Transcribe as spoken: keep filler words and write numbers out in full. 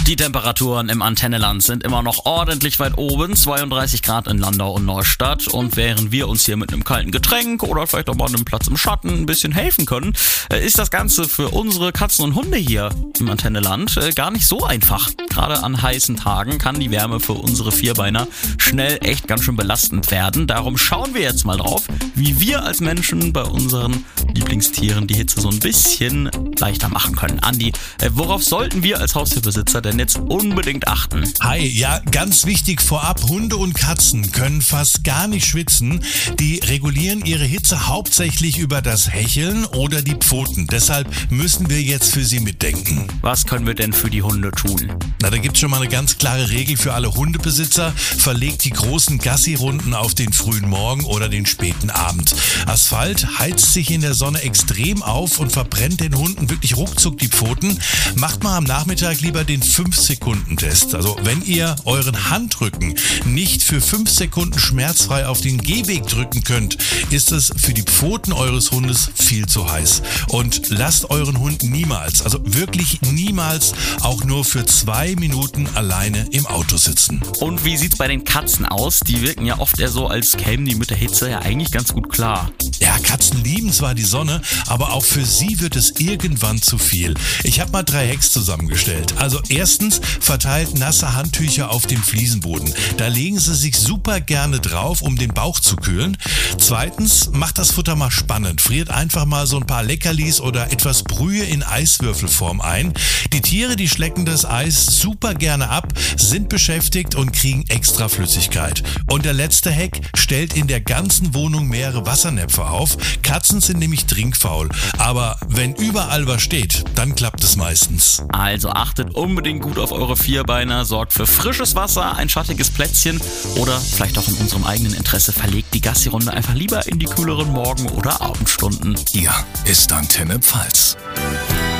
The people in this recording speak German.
Die Temperaturen im Antenneland sind immer noch ordentlich weit oben, zweiunddreißig Grad in Landau und Neustadt. Und während wir uns hier mit einem kalten Getränk oder vielleicht auch mal einem Platz im Schatten ein bisschen helfen können, ist das Ganze für unsere Katzen und Hunde hier im Antenneland gar nicht so einfach. Gerade an heißen Tagen kann die Wärme für unsere Vierbeiner schnell echt ganz schön belastend werden. Darum schauen wir jetzt mal drauf, wie wir als Menschen bei unseren Lieblingstieren die Hitze so ein bisschen leichter machen können. Andi, worauf sollten wir als Haustierbesitzer denn jetzt unbedingt achten? Hi, ja, ganz wichtig vorab, Hunde und Katzen können fast gar nicht schwitzen. Die regulieren ihre Hitze hauptsächlich über das Hecheln oder die Pfoten. Deshalb müssen wir jetzt für sie mitdenken. Was können wir denn für die Hunde tun? Na, da gibt's schon mal eine ganz klare Regel für alle Hundebesitzer. Verlegt die großen Gassi-Runden auf den frühen Morgen oder den späten Abend. Asphalt heizt sich in der Sonne extrem auf und verbrennt den Hunden wirklich ruckzuck die Pfoten. Macht mal am Nachmittag lieber den fünf Sekunden Test. Also wenn ihr euren Handrücken nicht für fünf Sekunden schmerzfrei auf den Gehweg drücken könnt, ist es für die Pfoten eures Hundes viel zu heiß. Und lasst euren Hund niemals, also wirklich niemals, auch nur für zwei Minuten alleine im Auto sitzen. Und wie sieht's bei den Katzen aus? Die wirken ja oft eher so, als kämen die mit der Hitze ja eigentlich ganz gut klar. Ja, Katzen lieben zwar die Sonne, aber auch für sie wird es irgendwann zu viel. Ich habe mal drei Hacks zusammengestellt. Also erstens, verteilt nasse Handtücher auf dem Fliesenboden. Da legen sie sich super gerne drauf, um den Bauch zu kühlen. Zweitens, macht das Futter mal spannend. Friert einfach mal so ein paar Leckerlis oder etwas Brühe in Eiswürfelform ein. Die Tiere, die schlecken das Eis super gerne ab, sind beschäftigt und kriegen extra Flüssigkeit. Und der letzte Hack, stellt in der ganzen Wohnung mehrere Wassernäpfe auf. Katzen sind nämlich trinkfaul. Aber wenn überall was steht, dann klappt es meistens. Also achtet unbedingt gut auf eure Vierbeiner, sorgt für frisches Wasser, ein schattiges Plätzchen oder vielleicht auch in unserem eigenen Interesse verlegt die Gassi-Runde einfach lieber in die kühleren Morgen- oder Abendstunden. Hier ist Antenne Pfalz.